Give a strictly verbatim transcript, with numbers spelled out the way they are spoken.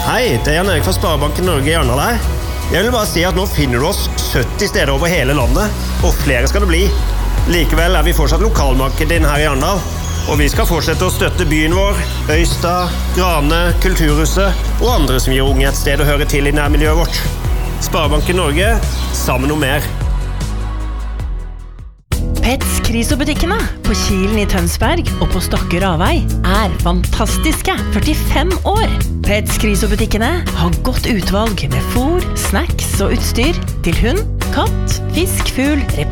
Hei, det er Jan Erik fra Sparebanken Norge i Arendal her. Jeg vil bare si at nå finner du oss sytti steder over hele landet, og flere skal det bli. Likevel er vi fortsatt lokalmarkedet din her i Arendal, og vi skal fortsette å støtte byen vår, Øystad, Grane, Kulturhuset og andre som gir unge et sted å høre til i nærmiljøet vårt. Sparebanken Norge, sammen om mer. Pets Kriso-butikkene på Kilen i Tønsberg og på Stokke Ravei er fantastiske førtifem år. Pets Kriso-butikkene har godt utvalg med fôr, snacks og utstyr til hund, katt, fisk, fugl, reptil